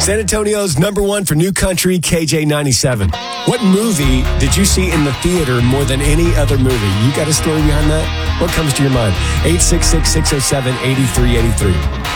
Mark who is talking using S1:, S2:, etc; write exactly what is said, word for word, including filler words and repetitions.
S1: San Antonio's number one for new country, K J ninety-seven. What movie did you see in the theater more than any other movie? You got a story behind that? What comes to your mind? eight six six, six oh seven, eight three eight three.